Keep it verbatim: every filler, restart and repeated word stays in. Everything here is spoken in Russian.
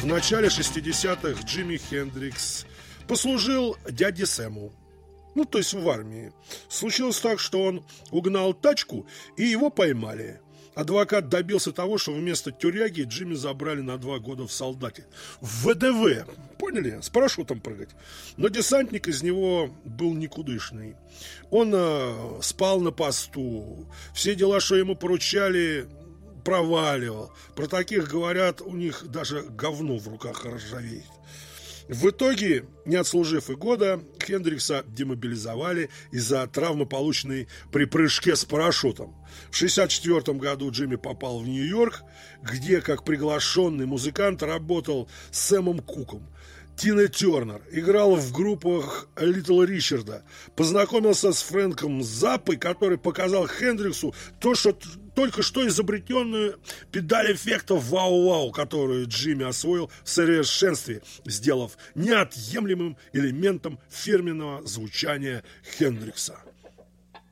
В начале шестидесятых Джимми Хендрикс послужил дяде Сэму. Ну, то есть в армии. Случилось так, что он угнал тачку, и его поймали. Адвокат добился того, что вместо тюряги Джимми забрали на два года в солдате. В ВДВ. Поняли? С парашютом прыгать. Но десантник из него был никудышный. Он э, спал на посту. Все дела, что ему поручали, проваливал. Про таких говорят, у них даже говно в руках ржавеет. В итоге, не отслужив и года, Хендрикса демобилизовали из-за травмы, полученной при прыжке с парашютом. В шестьдесят четвёртом году Джимми попал в Нью-Йорк, где как приглашенный музыкант работал с Сэмом Куком. Тина Тернер играл в группах Литл Ричарда, познакомился с Фрэнком Заппой, который показал Хендриксу то, что только что изобретенную педаль эффектов вау-вау, которую Джимми освоил в совершенстве, сделав неотъемлемым элементом фирменного звучания Хендрикса.